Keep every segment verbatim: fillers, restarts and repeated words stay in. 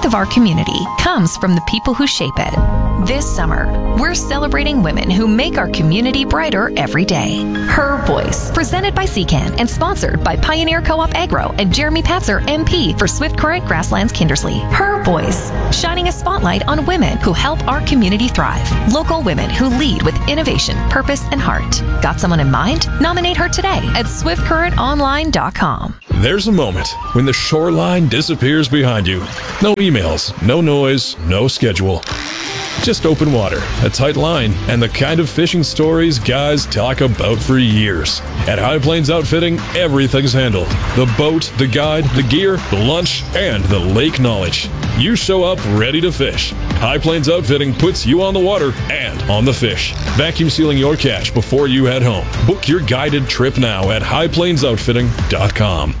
of our community comes from the people who shape it. This summer, we're celebrating women who make our community brighter every day. Her Voice, presented by C CAN and sponsored by Pioneer Co-op Agro and Jeremy Patzer, M P for Swift Current Grasslands Kindersley. Her Voice, shining a spotlight on women who help our community thrive. Local women who lead with innovation, purpose, and heart. Got someone in mind? Nominate her today at swift current online dot com. There's a moment when the shoreline disappears behind you. No emails, no noise, no schedule. Just open water, a tight line, and the kind of fishing stories guys talk about for years. At High Plains Outfitting, everything's handled. The boat, the guide, the gear, the lunch, and the lake knowledge. You show up ready to fish. High Plains Outfitting puts you on the water and on the fish. Vacuum sealing your catch before you head home. Book your guided trip now at high plains outfitting dot com.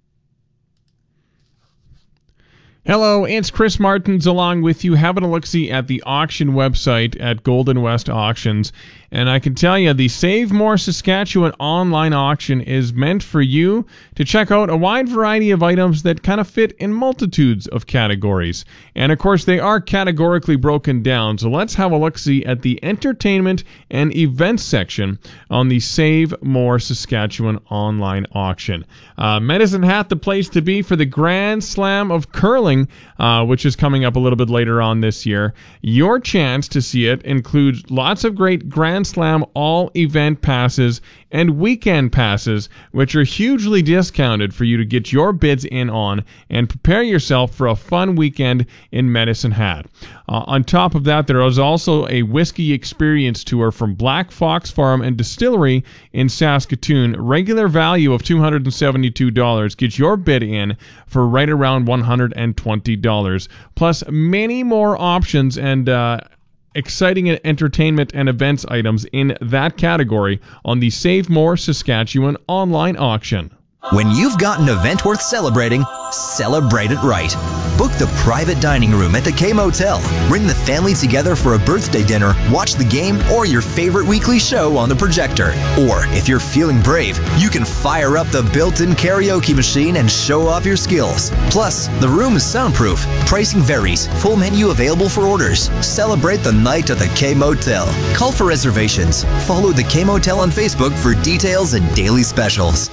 Hello, it's Chris Martins along with you, having a look-see at the auction website at Golden West Auctions. And I can tell you, the Save More Saskatchewan online auction is meant for you to check out a wide variety of items that kind of fit in multitudes of categories. And of course, they are categorically broken down. So let's have a look-see at the entertainment and events section on the Save More Saskatchewan online auction. Uh, Medicine Hat, the place to be for the Grand Slam of Curling, uh, which is coming up a little bit later on this year. Your chance to see it includes lots of great Grand Slam all event passes and weekend passes, which are hugely discounted for you to get your bids in on and prepare yourself for a fun weekend in Medicine Hat. Uh, on top of that, there is also a whiskey experience tour from Black Fox Farm and Distillery in Saskatoon. Regular value of two hundred seventy-two dollars. Get your bid in for right around one hundred twenty dollars. Plus many more options and uh, exciting entertainment and events items in that category on the Save More Saskatchewan online auction. When you've got an event worth celebrating, celebrate it right. Book the private dining room at the K-Motel. Bring the family together for a birthday dinner, watch the game, or your favorite weekly show on the projector. Or, if you're feeling brave, you can fire up the built-in karaoke machine and show off your skills. Plus, the room is soundproof. Pricing varies. Full menu available for orders. Celebrate the night at the K-Motel. Call for reservations. Follow the K-Motel on Facebook for details and daily specials.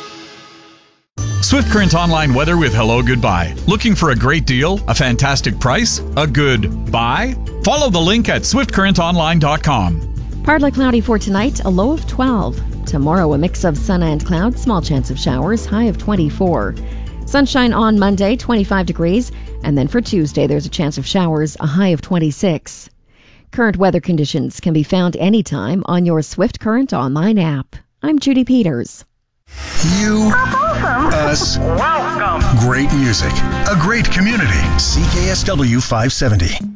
Swift Current Online weather with Hello Goodbye. Looking for a great deal? A fantastic price? A good buy? Follow the link at swift current online dot com. Partly cloudy for tonight, a low of twelve. Tomorrow, a mix of sun and clouds, small chance of showers, high of twenty-four. Sunshine on Monday, twenty-five degrees. And then for Tuesday, there's a chance of showers, a high of twenty-six. Current weather conditions can be found anytime on your Swift Current Online app. I'm Judy Peters. You, us, welcome. Great music, a great community. C K S W five seventy.